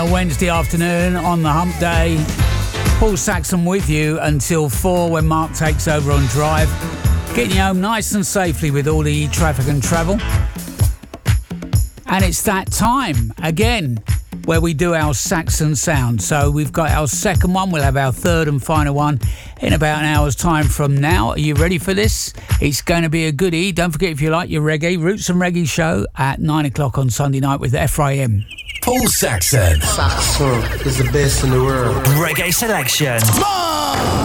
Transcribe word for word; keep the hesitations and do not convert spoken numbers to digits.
A Wednesday afternoon on the hump day. Paul Saxon with you until four when Mark takes over on Drive. Getting you home nice and safely with all the traffic and travel. And it's that time again where we do our Saxon sound. So we've got our second one. We'll have our third and final one in about an hour's time from now. Are you ready for this? It's going to be a goodie. Don't forget, if you like your reggae, Roots and Reggae show at nine o'clock on Sunday night with F I M. Paul Saxon. Saxon is the best in the world. Reggae selection.